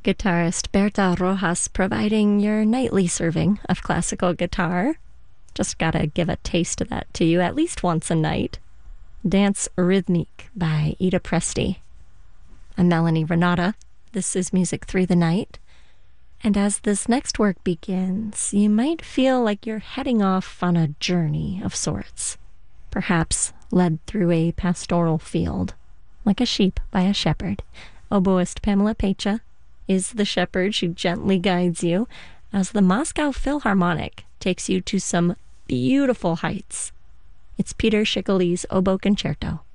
Guitarist Berta Rojas providing your nightly serving of classical guitar. Just gotta give a taste of that to you at least once a night. Dance Rhythmique by Ida Presti. I'm Melanie Renata. This is Music Through the Night. And as this next work begins, you might feel like you're heading off on a journey of sorts. Perhaps led through a pastoral field, like a sheep by a shepherd. Oboist Pamela Pecha is the shepherd. She gently guides you as the Moscow Philharmonic takes you to some beautiful heights. It's Peter Schickele's Oboe Concerto.